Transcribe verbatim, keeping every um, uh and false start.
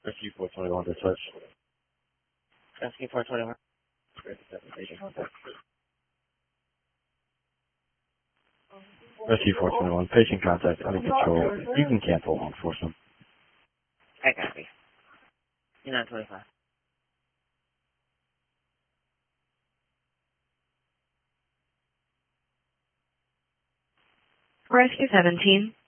Rescue four twenty-one, dispatch. Rescue four twenty-one. Rescue four twenty-one, patient contact under control. You can cancel law enforcement. I copy. nine twenty-five. Rescue seventeen.